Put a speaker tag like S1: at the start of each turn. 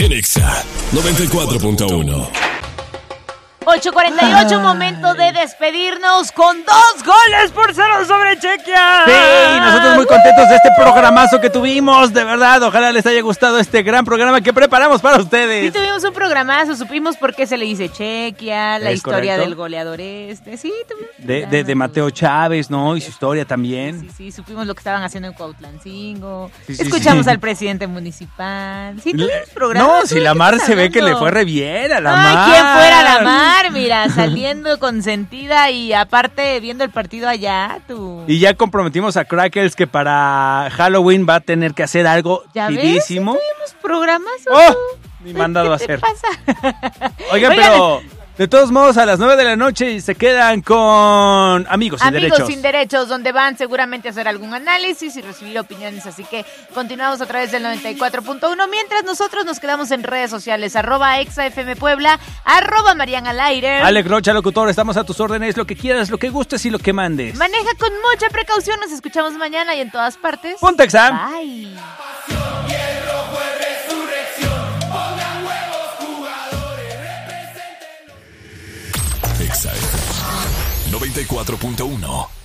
S1: en Exa 94.1.
S2: 8:48, momento de despedirnos con 2 goles por 0 sobre Chequia.
S3: Sí, nosotros muy contentos de este programazo que tuvimos, de verdad, ojalá les haya gustado este gran programa que preparamos para ustedes.
S2: Sí, tuvimos un programazo, supimos por qué se le dice Chequia, la historia
S3: correcto.
S2: del goleador sí, tuvimos
S3: De Mateo Chávez, ¿no? Y su historia también.
S2: Sí, supimos lo que estaban haciendo en Cuautlancingo,
S3: Sí,
S2: escuchamos
S3: sí.
S2: al presidente municipal, sí, tuvimos programa.
S3: No, si la Mar se ve que le fue re bien a la Mar.
S2: Ay, ¿quién fuera la Mar? Mira, saliendo consentida y aparte viendo el partido allá, tú.
S3: Y ya comprometimos a Crackers que para Halloween va a tener que hacer algo
S2: ¿Ya
S3: chidísimo.
S2: ves? ¿Sí tuvimos programas?
S3: ¡Oh! Ni mandado a
S2: ¿Qué
S3: hacer.
S2: te pasa?
S3: Oigan, pero de todos modos a las 9 de la noche se quedan con Amigos sin Derechos.
S2: Amigos sin Derechos, donde van seguramente a hacer algún análisis y recibir opiniones, así que continuamos a través del 94.1, mientras nosotros nos quedamos en redes sociales, @ExaFMPuebla, @MarianAlAire.
S3: Alex Rocha, locutor, estamos a tus órdenes, lo que quieras, lo que gustes y lo que mandes.
S2: Maneja con mucha precaución, nos escuchamos mañana y en todas partes.
S3: Ponte Exa.
S2: Bye.
S1: Exa 94.1.